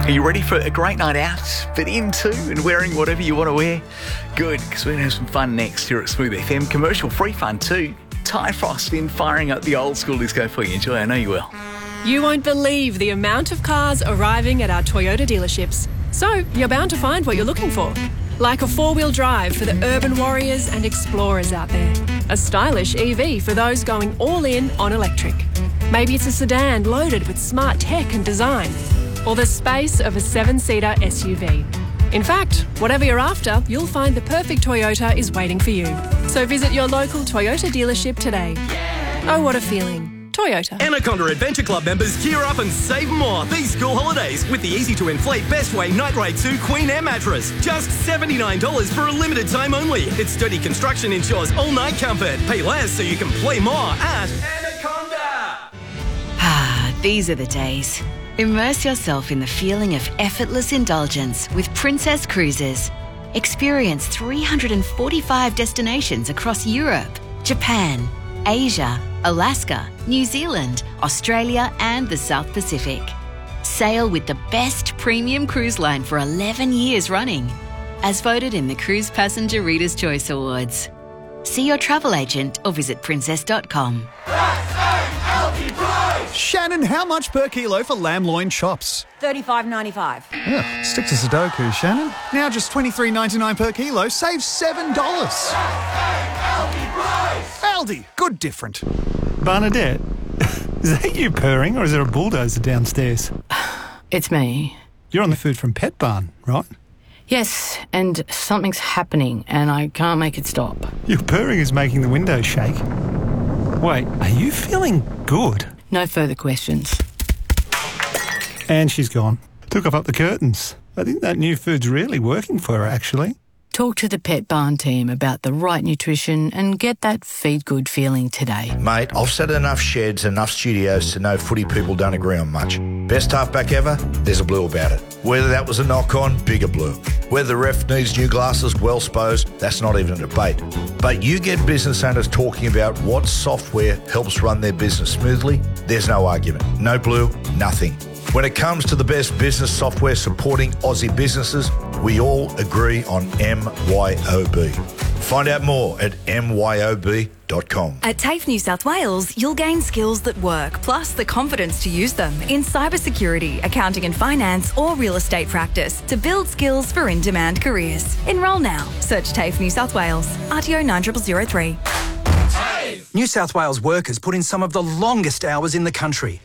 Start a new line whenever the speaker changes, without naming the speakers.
Are you ready for a great night out, but into and wearing whatever you want to wear? Good, because we're going to have some fun next here at Smooth FM. Commercial free fun too. Ty Frost in firing up the old school disco for you. Enjoy, I know you will.
You won't believe the amount of cars arriving at our Toyota dealerships. So you're bound to find what you're looking for. Like a four-wheel drive for the urban warriors and explorers out there. A stylish EV for those going all in on electric. Maybe it's a sedan loaded with smart tech and design. Or the space of a 7-seater SUV. In fact, whatever you're after, you'll find the perfect Toyota is waiting for you. So visit your local Toyota dealership today. Oh, what a feeling. Toyota.
Anaconda Adventure Club members gear up and save more these school holidays with the easy-to-inflate Bestway Night Raid 2 Queen Air mattress. Just $79 for a limited time only. Its sturdy construction ensures all-night comfort. Pay less so you can play more at Anaconda.
These are the days. Immerse yourself in the feeling of effortless indulgence with Princess Cruises. Experience 345 destinations across Europe, Japan, Asia, Alaska, New Zealand, Australia and the South Pacific. Sail with the best premium cruise line for 11 years running, as voted in the Cruise Passenger Reader's Choice Awards. See your travel agent or visit princess.com.
Shannon, how much per kilo for lamb loin chops?
$35.95.
Ugh, stick to Sudoku, Shannon. Now just $23.99 per kilo, save $7. Aldi, good different.
Bernadette, is that you purring or is there a bulldozer downstairs?
It's me.
You're on the food from Pet Barn, right?
Yes, and something's happening and I can't make it stop.
Your purring is making the windows shake. Wait, are you feeling good?
No further questions.
And she's gone. Took off up the curtains. I think that new food's really working for her, actually.
Talk to the Pet Barn team about the right nutrition and get that feed good feeling today.
Mate, I've sat in enough sheds, enough studios to know footy people don't agree on much. Best halfback ever? There's a blue about it. Whether that was a knock-on, bigger blue. Whether the ref needs new glasses, well supposed, that's not even a debate. But you get business owners talking about what software helps run their business smoothly, there's no argument. No blue, nothing. When it comes to the best business software supporting Aussie businesses, we all agree on MYOB. Find out more at myob.com.
At TAFE New South Wales, you'll gain skills that work, plus the confidence to use them in cybersecurity, accounting and finance, or real estate practice to build skills for in-demand careers. Enrol now. Search TAFE New South Wales. RTO 9003.
New South Wales workers put in some of the longest hours in the country.